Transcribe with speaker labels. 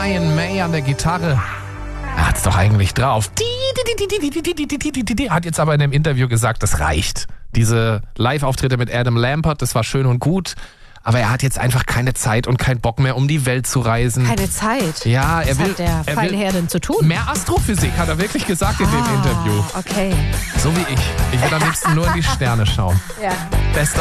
Speaker 1: Brian May an der Gitarre. Er hat's doch eigentlich drauf. Hat jetzt aber in einem Interview gesagt, das reicht. Diese Live-Auftritte mit Adam Lambert, das war schön und gut. Aber er hat jetzt einfach keine Zeit und keinen Bock mehr, um die Welt zu reisen.
Speaker 2: Keine Zeit?
Speaker 1: Ja, er
Speaker 2: Was
Speaker 1: will...
Speaker 2: hat der Feinherr denn zu tun?
Speaker 1: Mehr Astrophysik, hat er wirklich gesagt in dem Interview.
Speaker 2: Okay.
Speaker 1: So wie ich. Ich will am liebsten nur in die Sterne schauen.
Speaker 2: Ja.
Speaker 1: Bester